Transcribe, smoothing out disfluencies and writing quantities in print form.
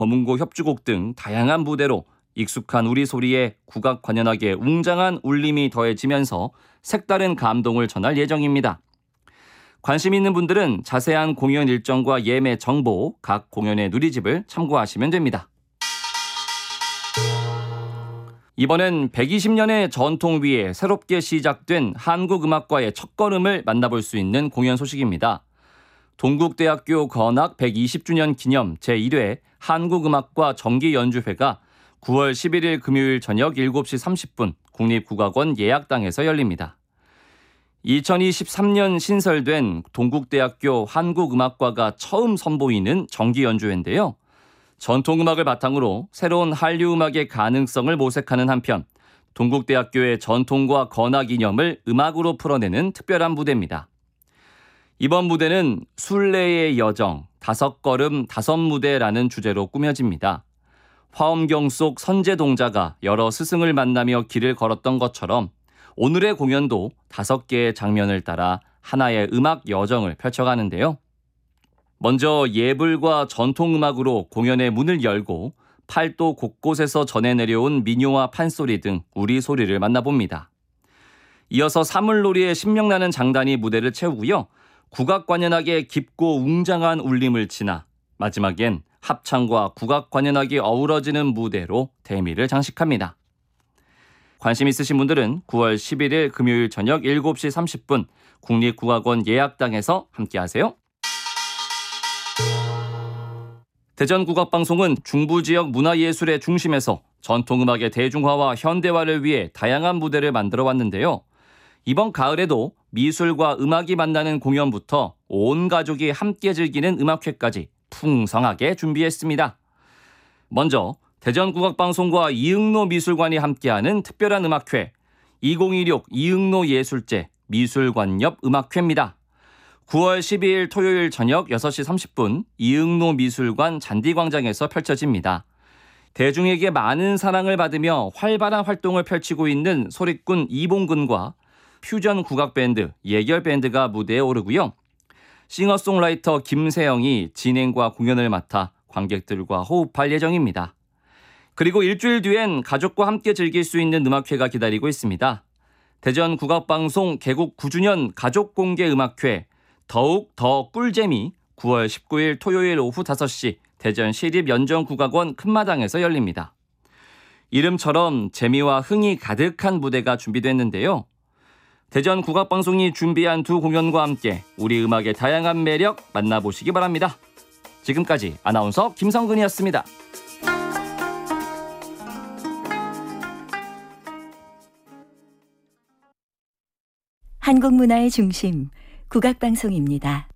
검은고 협주곡 등 다양한 무대로 익숙한 우리 소리에 국악 관현악의 웅장한 울림이 더해지면서 색다른 감동을 전할 예정입니다. 관심 있는 분들은 자세한 공연 일정과 예매 정보, 각 공연의 누리집을 참고하시면 됩니다. 이번엔 120년의 전통 위에 새롭게 시작된 한국음악과의 첫걸음을 만나볼 수 있는 공연 소식입니다. 동국대학교 건학 120주년 기념 제1회 한국음악과 정기연주회가 9월 11일 금요일 저녁 7시 30분 국립국악원 예약당에서 열립니다. 2023년 신설된 동국대학교 한국음악과가 처음 선보이는 정기연주회인데요. 전통음악을 바탕으로 새로운 한류음악의 가능성을 모색하는 한편 동국대학교의 전통과 건악 이념을 음악으로 풀어내는 특별한 무대입니다. 이번 무대는 순례의 여정, 5걸음 5무대라는 주제로 꾸며집니다. 화엄경 속 선제동자가 여러 스승을 만나며 길을 걸었던 것처럼 오늘의 공연도 5개의 장면을 따라 하나의 음악 여정을 펼쳐가는데요. 먼저 예불과 전통음악으로 공연의 문을 열고 팔도 곳곳에서 전해 내려온 민요와 판소리 등 우리 소리를 만나봅니다. 이어서 사물놀이의 신명나는 장단이 무대를 채우고요. 국악관현악의 깊고 웅장한 울림을 지나 마지막엔 합창과 국악관현악이 어우러지는 무대로 대미를 장식합니다. 관심 있으신 분들은 9월 11일 금요일 저녁 7시 30분 국립국악원 예약당에서 함께하세요. 대전국악방송은 중부지역 문화예술의 중심에서 전통음악의 대중화와 현대화를 위해 다양한 무대를 만들어 왔는데요. 이번 가을에도 미술과 음악이 만나는 공연부터 온 가족이 함께 즐기는 음악회까지 풍성하게 준비했습니다. 먼저 대전국악방송과 이응노 미술관이 함께하는 특별한 음악회 2016 이응노 예술제 미술관 옆 음악회입니다. 9월 12일 토요일 저녁 6시 30분 이응노 미술관 잔디광장에서 펼쳐집니다. 대중에게 많은 사랑을 받으며 활발한 활동을 펼치고 있는 소리꾼 이봉근과 퓨전 국악밴드 예결밴드가 무대에 오르고요. 싱어송라이터 김세영이 진행과 공연을 맡아 관객들과 호흡할 예정입니다. 그리고 일주일 뒤엔 가족과 함께 즐길 수 있는 음악회가 기다리고 있습니다. 대전국악방송 개국 9주년 가족공개 음악회 더욱 더 꿀잼이 9월 19일 토요일 오후 5시 대전 시립연정국악원 큰마당에서 열립니다. 이름처럼 재미와 흥이 가득한 무대가 준비됐는데요. 대전국악방송이 준비한 두 공연과 함께 우리 음악의 다양한 매력 만나보시기 바랍니다. 지금까지 아나운서 김성근이었습니다. 한국 문화의 중심 국악방송입니다.